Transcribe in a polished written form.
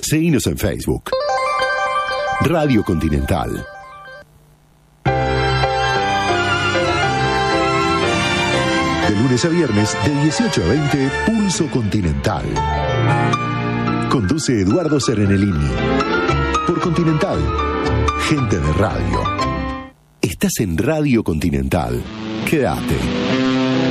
Seguinos en Facebook. Radio Continental. De lunes a viernes, de 18 a 20, Pulso Continental. Conduce Eduardo Serenellini. Por Continental. Gente de radio. Estás en Radio Continental. Quédate.